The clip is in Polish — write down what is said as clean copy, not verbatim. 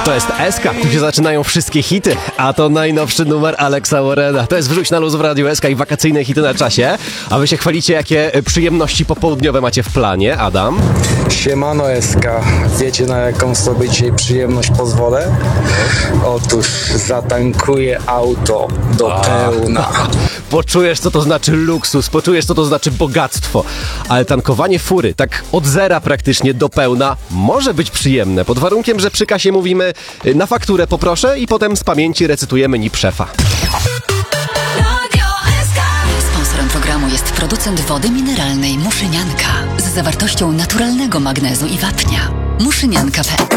To jest SK, tu się zaczynają wszystkie hity, a to najnowszy numer Alexa Warrena. To jest Wrzuć na luz w Radiu SK i wakacyjne hity na czasie. A wy się chwalicie, jakie przyjemności popołudniowe macie w planie, Adam? Siemano SK, wiecie na jaką sobie dzisiaj przyjemność pozwolę? Otóż zatankuję auto do pełna. Poczujesz, co to znaczy luksus, poczujesz, co to znaczy bogactwo. Ale tankowanie fury, tak od zera praktycznie do pełna, może być przyjemne, pod warunkiem, że przy kasie mówimy na fakturę poproszę i potem z pamięci recytujemy NIP szefa. Sponsorem programu jest producent wody mineralnej Muszynianka z zawartością naturalnego magnezu i wapnia. Muszynianka.pl